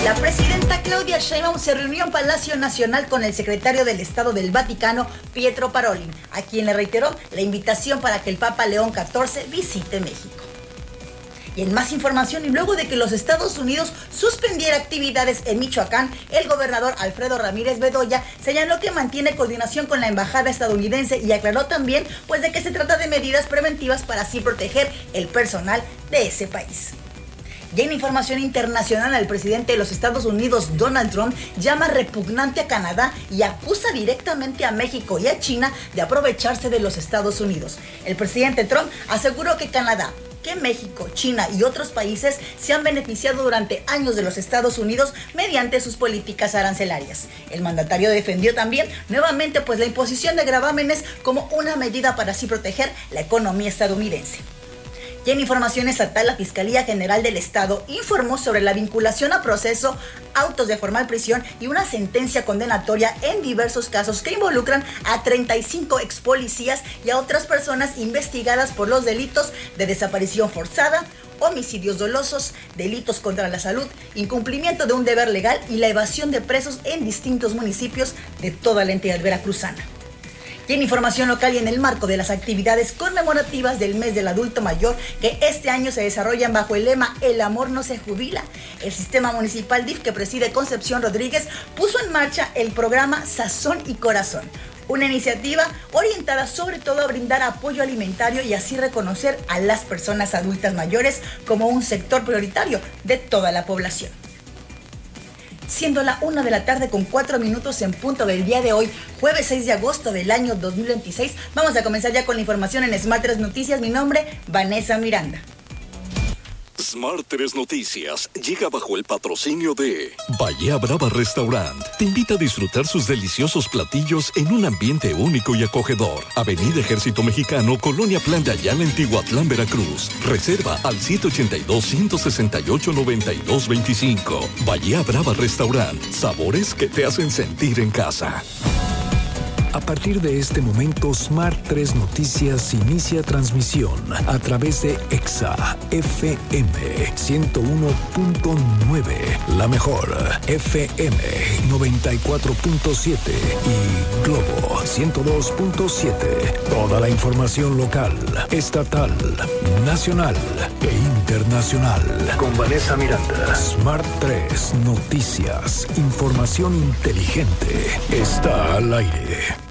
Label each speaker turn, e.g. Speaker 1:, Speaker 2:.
Speaker 1: La presidenta Claudia Sheinbaum se reunió en Palacio Nacional con el secretario del Estado del Vaticano, Pietro Parolin, a quien le reiteró la invitación para que el Papa León XIV visite México. Y en más información, y luego de que los Estados Unidos suspendiera actividades en Michoacán, el gobernador Alfredo Ramírez Bedoya señaló que mantiene coordinación con la embajada estadounidense y aclaró también de que se trata de medidas preventivas para así proteger el personal de ese país. Y en información internacional, el presidente de los Estados Unidos, Donald Trump, llama repugnante a Canadá y acusa directamente a México y a China de aprovecharse de los Estados Unidos. El presidente Trump aseguró que Canadá, que México, China y otros países se han beneficiado durante años de los Estados Unidos mediante sus políticas arancelarias. El mandatario defendió también nuevamente la imposición de gravámenes como una medida para así proteger la economía estadounidense. Y en información estatal, la Fiscalía General del Estado informó sobre la vinculación a proceso, autos de formal prisión y una sentencia condenatoria en diversos casos que involucran a 35 expolicías y a otras personas investigadas por los delitos de desaparición forzada, homicidios dolosos, delitos contra la salud, incumplimiento de un deber legal y la evasión de presos en distintos municipios de toda la entidad veracruzana. Y en información local y en el marco de las actividades conmemorativas del mes del adulto mayor que este año se desarrollan bajo el lema El amor no se jubila, el sistema municipal DIF que preside Concepción Rodríguez puso en marcha el programa Sazón y Corazón, una iniciativa orientada sobre todo a brindar apoyo alimentario y así reconocer a las personas adultas mayores como un sector prioritario de toda la población. Siendo la 1 de la tarde con 4 minutos en punto del día de hoy, jueves 6 de agosto del año 2026, vamos a comenzar ya con la información en Smart 3 Noticias. Mi nombre, Vanessa Miranda.
Speaker 2: Smart 3 Noticias llega bajo el patrocinio de Bahía Brava Restaurant. Te invita a disfrutar sus deliciosos platillos en un ambiente único y acogedor. Avenida Ejército Mexicano, Colonia Plan de Ayala, en Tihuatlán, Veracruz. Reserva al 782-168-9225. Bahía Brava Restaurant. Sabores que te hacen sentir en casa.
Speaker 3: A partir de este momento, Smart 3 Noticias inicia transmisión a través de EXA FM 101.9, La Mejor FM 94.7 y Globo 102.7. Toda la información local, estatal, nacional e internacional. Con Vanessa Miranda. Smart 3 Noticias. Información inteligente. Está al aire.